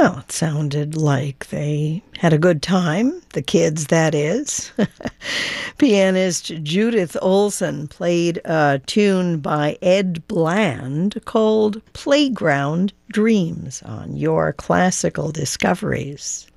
Well, it sounded like they had a good time, the kids, that is. Pianist Judith Olson played a tune by Ed Bland called Playground Dreams on Your Classical Discoveries.